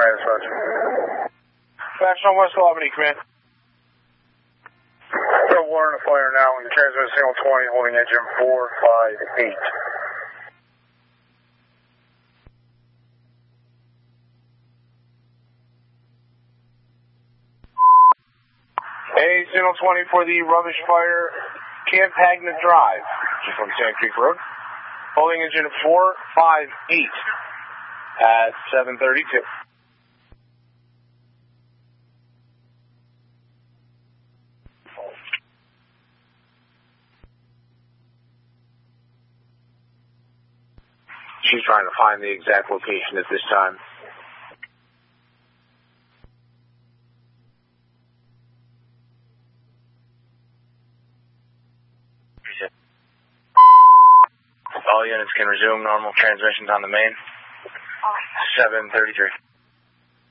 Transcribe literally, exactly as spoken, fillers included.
command dispatch. National West Albany, command. Got water in the fire now, and transmit signal twenty, holding engine four five eight. Hey, signal twenty for the rubbish fire, Campagna Drive, just on Sand Creek Road. Holding engine four five eight at seven thirty-two. She's trying to find the exact location at this time. All units can resume normal transmissions on the main. seven thirty-three.